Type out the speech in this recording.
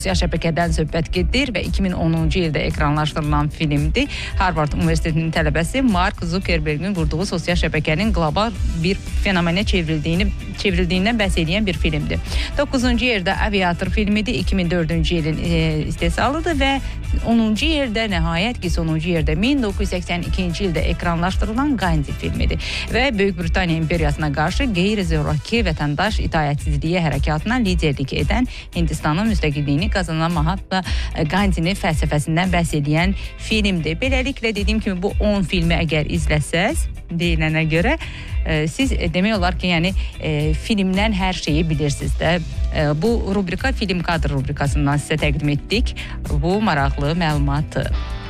sosial şəbəkədən söhbət gedir və 2010-cu ildə ekranlaşdırılan filmdir. Harvard Universitetinin tələbəsi Mark Zuckerberg'in qurduğu sosial şəbəkənin qlobal bir fenomenə çevrildiyindən bəhs edən bir filmdir. 9-cu yerdə Aviator filmidir, 2004-cü ilin istehsalıdır və 10-cu yerdə, nəhayət ki, sonuncu yerdə 1982-ci ildə ekranlaşdırılan Gandhi filmidir və Böyük Britaniya İmperiyasına qarşı qeyri-zoraki vətəndaş itaətsizliyi hərəkatına liderlik edən, Hindistanın müstəqilliyini qazanan Mahatma Gandhinin fəlsəfəsindən bəhs edən filmdir. Beləliklə, dediyim kimi, bu 10 filmi əgər izləsəz, deyilənə görə, siz demək olar ki, yəni filmdən hər şeyi bilirsiniz də. Bu rubrika Film Kadr rubrikasından sizə təqdim etdik. Bu maraqlı məlumat